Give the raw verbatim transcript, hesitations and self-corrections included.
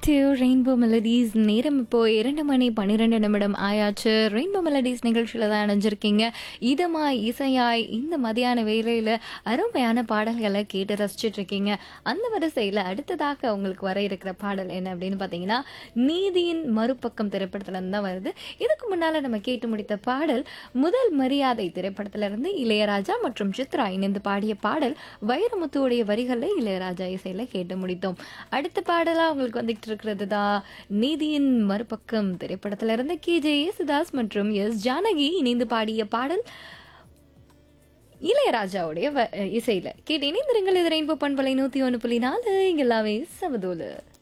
To rainbow melodies. நேரம் இப்போ இரண்டு மணி பன்னிரெண்டு நிமிடம் ஆயாச்சு. ரெயின்போ மெலடிஸ் நிகழ்ச்சியில் தான் அணைஞ்சிருக்கீங்க. இதமாய் இசையாய் இந்த மதியான வேலையில் அருமையான பாடல்களை கேட்டு ரசிச்சுட்டு இருக்கீங்க. அந்த வரிசையில் அடுத்ததாக உங்களுக்கு வர இருக்கிற பாடல் என்ன அப்படின்னு பார்த்தீங்கன்னா, நீதியின் மறுபக்கம் திரைப்படத்துலேருந்து தான் வருது. இதுக்கு முன்னால் நம்ம கேட்டு முடித்த பாடல் முதல் மரியாதை திரைப்படத்திலிருந்து இளையராஜா மற்றும் சித்ரா இணைந்து பாடிய பாடல். வைரமுத்துவுடைய வரிகளில் இளையராஜா இசையில் கேட்டு முடித்தோம். அடுத்த பாடலாக உங்களுக்கு வந்துகிட்டு இருக்கிறது தான் நீதியின் மறுபக்கம் திரைப்படத்திலிருந்து கே ஜே யேசுதாஸ் மற்றும் எஸ் ஜானகி இணைந்து பாடிய பாடல் இளையராஜாவுடைய இசையில கேட்டு இணைந்திருங்கள். இது ரெயின்போ பண்பலை நூத்தி ஒன்று புள்ளி நாலு. இங்க எல்லாமே சமதோலு.